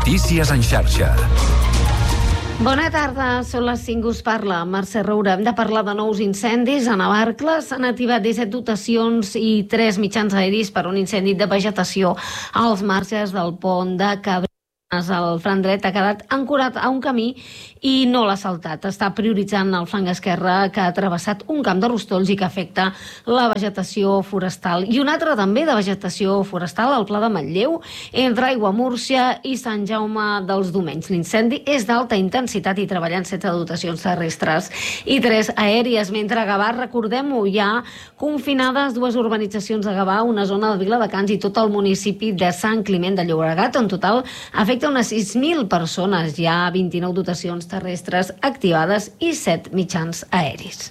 Notícies en xarxa. Bona tarda, són les 5, us parla Mercè Roura. Hem de parlar de nous incendis a Navarcles. S'han activat 17 dotacions i 3 mitjans aeris per un incendi de vegetació als marges del pont de Cabrines. El flanc dret ha quedat ancorat a un camí i no l'ha saltat. Està prioritzant el flanc esquerre, que ha travessat un camp de rostolls i que afecta la vegetació forestal. I un altre també de vegetació forestal, al Pla de Manlleu, entre Aiguamúrcia i Sant Jaume dels Domenys. L'incendi és d'alta intensitat i treballant 7 dotacions terrestres i 3 aèries. Mentre a Gavà, recordem-ho, hi ha confinades 2 urbanitzacions de Gavà, una zona de Viladecans i tot el municipi de Sant Climent de Llobregat. En total afecta unes 6.000 persones. Hi ha 29 dotacions terrestres activades i 7 mitjans aeris.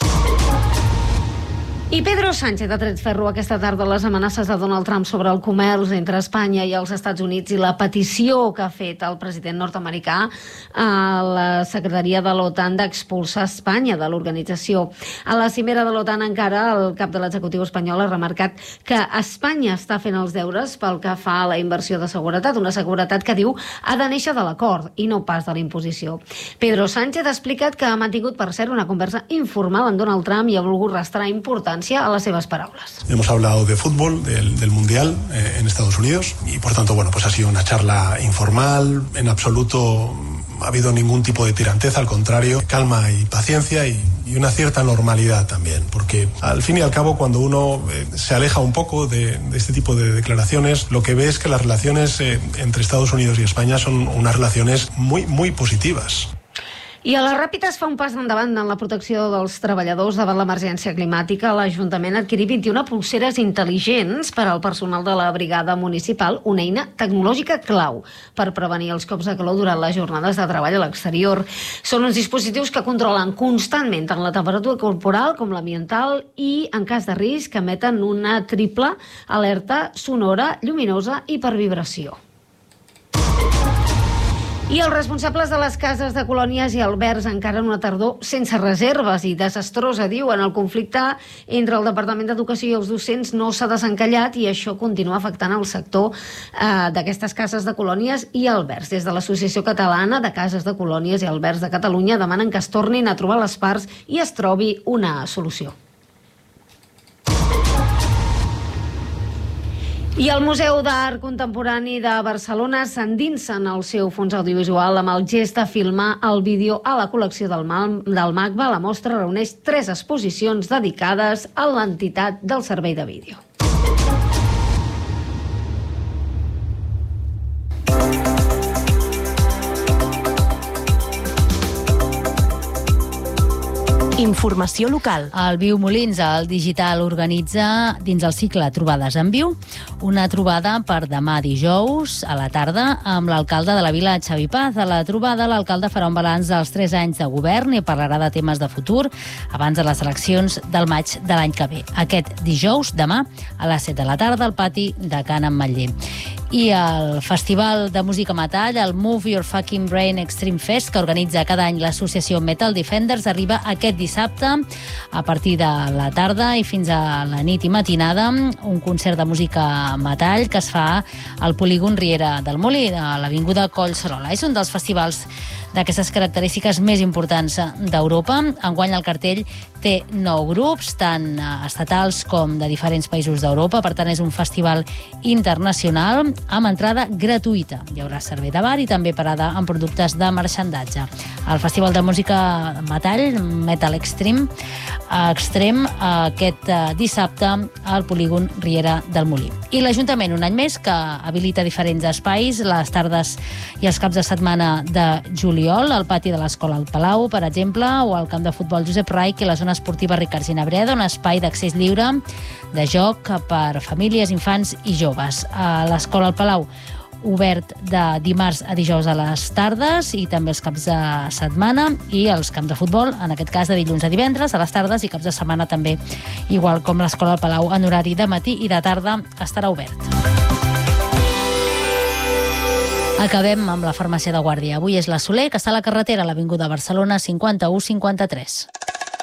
I Pedro Sánchez ha tret ferro aquesta tarda les amenaces de Donald Trump sobre el comerç entre Espanya i els Estats Units i la petició que ha fet el president nord-americà a la secretaria de l'OTAN d'expulsar Espanya de l'organització. A la cimera de l'OTAN encara, el cap de l'executiu espanyol ha remarcat que Espanya està fent els deures pel que fa a la inversió de seguretat, una seguretat que diu ha de néixer de l'acord i no pas de la imposició. Pedro Sánchez ha explicat que ha mantingut, per cert, una conversa informal amb Donald Trump i ha volgut restar importància a las seves palabras. Hemos hablado de fútbol, del Mundial en Estados Unidos y por tanto, bueno, pues ha sido una charla informal, en absoluto ha habido ningún tipo de tiranteza, al contrario, calma y paciencia y una cierta normalidad también, porque al fin y al cabo cuando uno se aleja un poco de este tipo de declaraciones, lo que ve es que las relaciones entre Estados Unidos y España son unas relaciones muy positivas. I a la Ràpita es fa un pas endavant en la protecció dels treballadors davant l'emergència climàtica. L'Ajuntament ha adquirit 21 pulseres intel·ligents per al personal de la brigada municipal, una eina tecnològica clau per prevenir els cops de calor durant les jornades de treball a l'exterior. Són uns dispositius que controlen constantment tant la temperatura corporal com l'ambiental i, en cas de risc, emeten una triple alerta sonora, lluminosa i per vibració. I els responsables de les cases de colònies i albergs encara en una tardor sense reserves i desastrosa, diuen. El conflicte entre el Departament d'Educació i els docents no s'ha desencallat i això continua afectant el sector d'aquestes cases de colònies i albergs. Des de l'Associació Catalana de Cases de Colònies i Albergs de Catalunya demanen que es tornin a trobar les parts i es trobi una solució. I el Museu d'Art Contemporani de Barcelona s'endinsa en el seu fons audiovisual amb el gest de filmar el vídeo a la col·lecció del MACBA. La mostra reuneix 3 exposicions dedicades a l'entitat del servei de vídeo. Informació local. El Viu Molins, el digital, organitza dins el cicle Trobades en Viu una trobada per demà dijous a la tarda amb l'alcalde de la vila, Xavi Paz. A la trobada l'alcalde farà un balanç dels 3 anys de govern i parlarà de temes de futur abans de les eleccions del maig de l'any que ve. Aquest dijous, demà, a les 7 de la tarda, al pati de Can Ametller. I el Festival de Música Metall, el Move Your Fucking Brain Extreme Fest, que organitza cada any l'associació Metal Defenders, arriba aquest dissabte a partir de la tarda i fins a la nit i matinada, un concert de música metall que es fa al polígon Riera del Molí, a l'avinguda Collserola. És un dels festivals d'aquestes característiques més importants d'Europa. Enguany el cartell té 9 grups, tant estatals com de diferents països d'Europa. Per tant, és un festival internacional amb entrada gratuïta. Hi haurà servei de bar i també parada amb productes de marxandatge. El Festival de Música Metall, Metal Extreme, aquest dissabte al polígon Riera del Molí. I l'Ajuntament, un any més, que habilita diferents espais, les tardes i els caps de setmana de juliol, al pati de l'Escola al Palau, per exemple, o al camp de futbol Josep Raich i la zona esportiva Ricard Ginabreda, un espai d'accés lliure de joc per famílies, infants i joves. A l'Escola al Palau, obert de dimarts a dijous a les tardes i també els caps de setmana, i els camps de futbol, en aquest cas de dilluns a divendres a les tardes, i caps de setmana també, igual com l'Escola al Palau, en horari de matí i de tarda estarà obert. Acabem amb la farmàcia de Guàrdia. Avui és la Soler, que està a la carretera a l'Avinguda Barcelona 51-53.